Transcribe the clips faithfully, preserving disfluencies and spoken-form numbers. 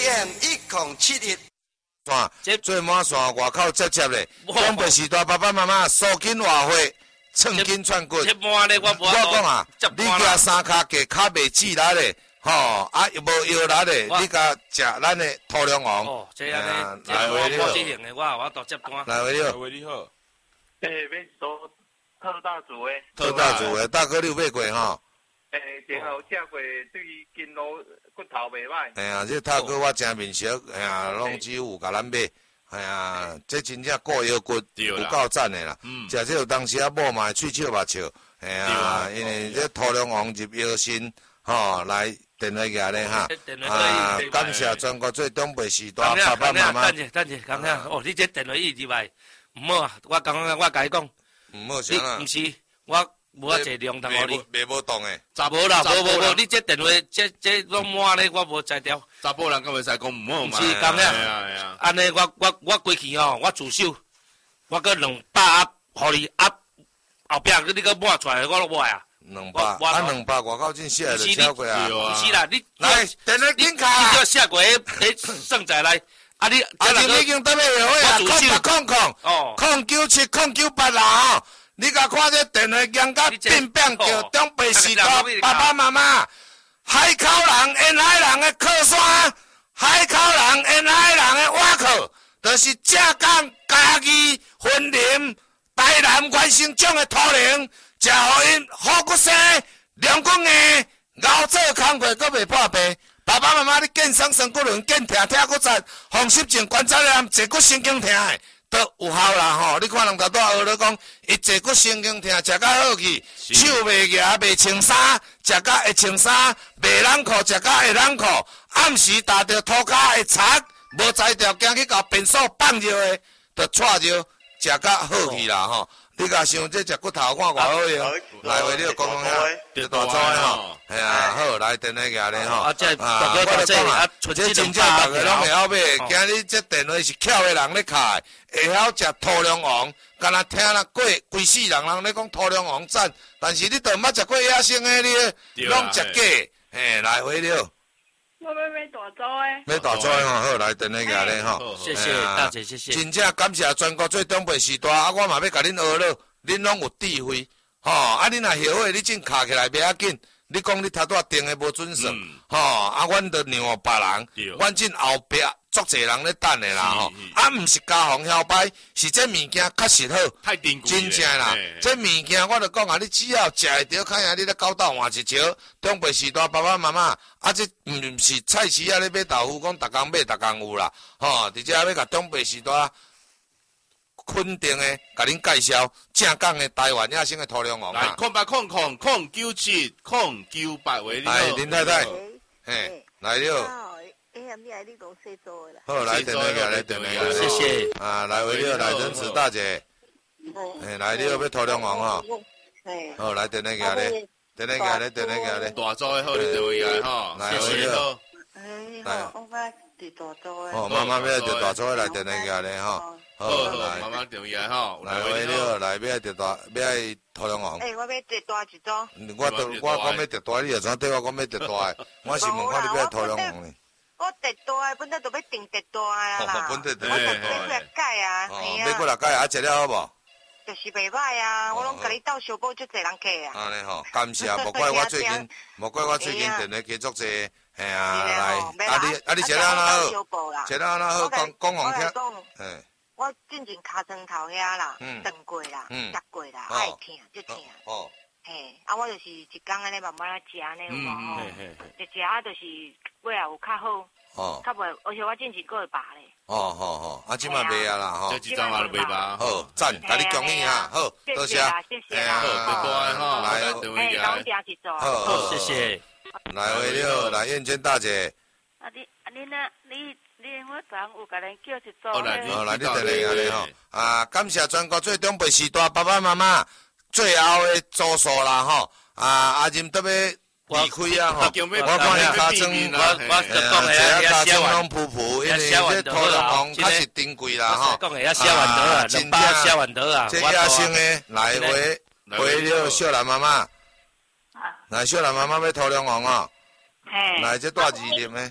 M 一零七一。 线最满线外口接接咧，东北时代爸爸妈妈收紧话会，寸金寸骨。 这满咧我无。 我讲啊，你家三脚架脚袂挤力咧，吼啊又无腰力咧，你甲食咱的土梁王。 哦，这样咧，来回你好。我我到接单。 来回你好。 来回你好。 诶，要做特大组诶。 特大组诶，大哥你有买过吼？ 诶，然后食过对筋路骨头袂歹。 哎呀，这大哥我真面熟，哎呀，拢只有甲咱买，哎呀，这真正顾腰骨，有够赞的啦。嗯，食这有当时啊，某嘛喙笑目笑，哎呀，因为这土梁王入腰身，吼，来电话举咧哈。啊，感谢全国最东北时代爸爸妈妈。 等下，等下，等下，哦，你这电话一入来，唔好啊！我刚刚我甲你讲， 唔好啥啊？ 唔是我。无啊，坐量通互你， 袂无动诶， 查无啦，无无无，你这电话这这拢满咧，我无才调。 查甫人敢袂使讲唔好嘛？ 是咁样，安尼我我我过去吼，我自首，我搁两百盒，互你盒后壁你搁抹出来，我都买啊。 两百，啊两百外口真写就超过啊。 不是啦，你来电话点卡， 你叫写过迄迄算在来，啊你啊你已经准备好啊，空八空空，哦，空九七空九八啦吼。你甲看这电话讲甲变变叫东北时代爸爸妈妈，海口人、沿海人的靠山，海口人、沿海人的瓦靠，就是正港家己分林、台南原生种的土壤，才互因好骨生、两骨硬，熬做工课阁袂破病。爸爸妈妈，你健身身骨轮健疼疼骨赞，风湿症、关节炎、坐骨神经疼的。都有效啦吼！你看人家都学咧讲，伊坐骨神经疼，食甲好去，手袂夹，袂穿衫，食甲会穿衫，袂冷裤，食甲会冷裤。暗时踏着涂骹会擦，无才调惊去甲便所放尿的，就带着食甲好去啦吼！你甲想这食骨头看偌好用，来回你就讲讲遐，就大灾吼，系啊，好来电话举咧吼。啊，这大哥大姐啊，这真正大家拢会晓买，今日这电话是巧的人咧开，会晓食土梁王，敢若听人过规世人人咧讲土梁王赞，但是你都毋捌食过野生的你，拢食假，嘿，来回了。 我要买大组诶， 买大组诶吼，好来电话举咧吼， 谢谢大姐，谢谢。 真正感谢全国最东北时代，啊，我嘛要甲恁学了，恁拢有智慧，吼，啊，恁若后悔，你真卡起来袂要紧。你讲你头拄定诶无准算，吼，啊，阮着让别人，阮真后壁足侪人咧等诶啦吼，啊，毋是家风晓歹，是这物件确实好， 太珍贵真正啦，这物件我着讲啊，你只要食会着，看样你咧狗斗换一招，东北时代爸爸妈妈，啊，这毋是菜市啊咧买豆腐，讲逐工买逐工有啦，吼，直接要甲东北时代肯定诶，甲恁介绍正港诶台湾野生诶土梁王啊！ 来，空八空空空九七空九八为你好。 来，林太太，嘿，来了。 哎呀，你来你讲写作的啦。 好，来电话来电话谢谢。 啊，来为了来仁慈大姐。嘿，来了要土梁王吼。好，来电话来咧，电话来咧，电话来咧。 大组诶好，你电话来吼。 来为了。 来，我买伫大组诶。 哦，妈妈要伫大组诶来电话来咧吼。 好，来，妈妈电话来吼。 来为了，来要伫大，要土梁王。 诶，我要伫大一组。 我都我讲要伫大，你又怎对我讲要伫大？我是问看你要土梁王呢。 我特大，本来就要订特大啊啦， 本来就我特要过来改啊， 哦，要过来改啊，食了好无？ 就是袂歹啊，我拢甲你斗小宝，足侪人客啊。 安尼吼，感谢，莫怪我最近，莫怪我最近电话加足侪，嘿啊，来，啊你啊你食了安好？食了安好？讲讲互听。嘿。 我进前尻川头遐啦，断过啦，夹过啦，爱疼，足疼。哦。嘿，啊，我就是一工安尼慢慢啊食安尼有无吼？一食啊，就是尾啊有较好，哦，较袂，而且我进前佫会饱咧。哦好好，啊，即摆袂啊啦吼， 这几张也袂饱。 好，赞，甲你恭喜啊，好，多谢， 谢谢， 好，多多吼，来， 哎，当家去做， 好，谢谢。 来回了，来燕娟大姐。 啊，你啊，你那，你你我昨有甲人叫去做。 好，来，你电话来咧吼，啊，感谢全国最东北时代爸爸妈妈。最后的组数啦吼，啊阿任特别离开啊吼，我看你尻川， 我我就讲下下尻川拢噗噗，因为这土梁王较是珍贵啦吼。 讲下写完得啊，两百写完得啊。 这野生的来回回了小兰妈妈，来小兰妈妈要土梁王哦，来这大二粒的。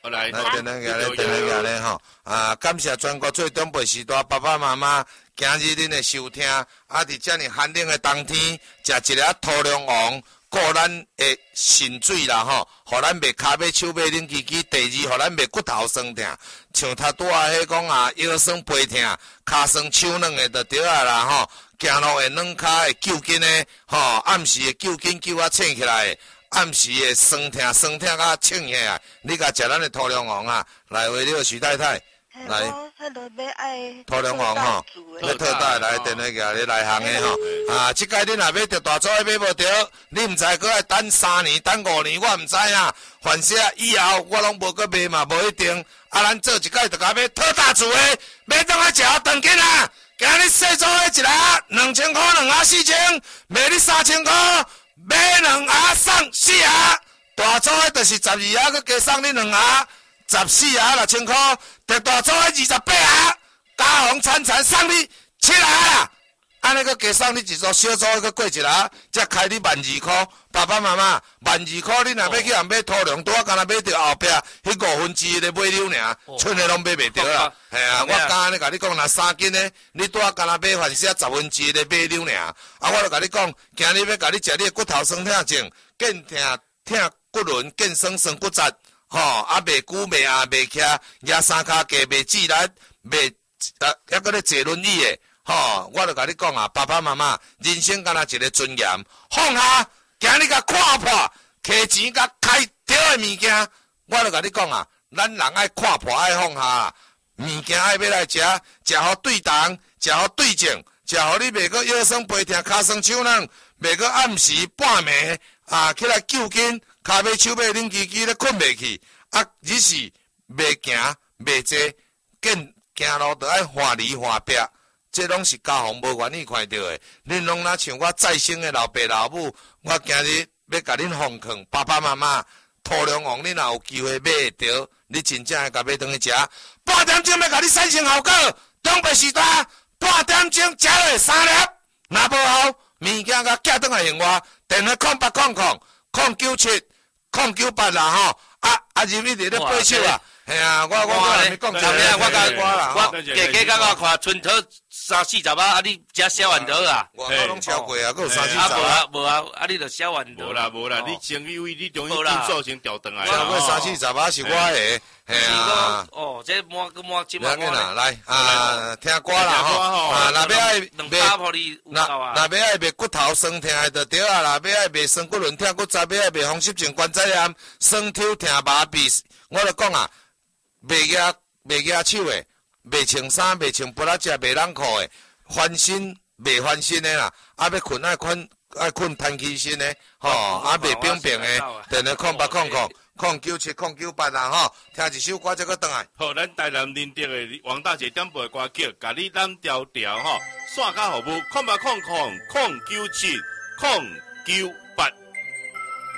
来， 来电话下来，电话下来吼！啊，感谢全国最长辈时代爸爸妈妈今日恁的收听，啊，伫遮尔寒冷的冬天，食一粒土龙王，顾咱的肾水啦吼，互咱袂骹尾手尾冷吱吱。第二，互咱袂骨头酸痛，像他拄啊迄讲啊，腰酸背痛，骹酸手软的就对啊啦吼。行路的软骹会揪筋的，吼，暗时会揪筋揪啊醒起来。暗时会酸痛酸痛啊醒起来，你甲食咱的土龙王啊，来为了徐太太，来。土龙王吼，要特大来电话甲你来行的吼，啊，即届你若要着大组的买无着，你毋知阁要等三年、等五年，我毋知啊。反正以后我拢无阁买嘛，无一定。啊，咱做一届着甲买特大组的，买当来食长筋啊。今日细组的一个两千块两盒四千，卖你三千块。买两盒送四盒，大组的就是十二盒，佮加送你两盒，十四盒六千块。特大组的二十八盒，加红餐餐送你七盒啦。安尼佮加送你一组小组的，佮过一盒，才开你万二块。爸爸妈妈，万二块你若要去人买土粮，拄啊，敢若买着后壁迄五分之一的买溜尔，剩的拢买袂着啦。系啊，我刚安尼甲你讲，若三斤的，你拄啊，敢若买反正十分之一的买溜尔。啊，我著甲你讲，今日要甲你食你的骨头酸痛症，见痛痛骨轮，见酸酸骨折，吼，啊，袂久袂硬袂徛，压三骹架袂自力，袂啊，还搁咧坐轮椅的，吼，我著甲你讲啊，爸爸妈妈，人生敢若一个尊严，放下。今日甲看破，摕钱甲开掉的物件，我著甲你讲啊，咱人爱看破爱放下，物件爱要来食，食好对当，食好对症，食好你袂阁腰酸背痛、骹酸手软，袂阁暗时半暝啊起来揪筋，骹尾手尾冷吱吱咧困袂去，啊，只是袂行袂坐，见行路著爱换里换壁。这拢是家父无愿意看到的，恁拢若像我再生的老爸老母，我今日要甲恁奉劝，爸爸妈妈，土龙王你若有机会买会到，你真正会甲买转去食。半点钟要甲你产生效果，长辈时代半点钟食落三粒，若无好物件甲寄转来用我，电话空八空空空九七空九八啦吼，啊啊入去伫咧八手啊。系啊，我我我还没讲前面，我甲我我加加到我看春桃三四十啊，啊你食小丸桃啊？ 我我拢超过啊，佮有三四十啊。 无啊无啊，啊你著小丸桃。 无啦无啦，你生理位你中医诊所先调转来。 超过三四十啊是我的，系啊。 哦，这满个满即满。来来啊，听歌啦吼，啊，若要爱卖，若若要爱卖骨头酸痛的就对啊啦，要爱卖酸骨轮痛骨折，要爱卖风湿症关节炎、酸痛痛麻痹，我著讲啊。袂举袂举手的，袂穿衫，袂穿布拉只，袂冷裤的，翻身袂翻身的啦，啊要困爱困爱困摊起身的，吼，啊袂冰冰的，电话空八空空空九七空九八啦吼，听一首歌再搁转来。 好，咱台南认得的王大姐点播的歌曲，甲你咱调调吼，线卡服务空八空空空九七空九。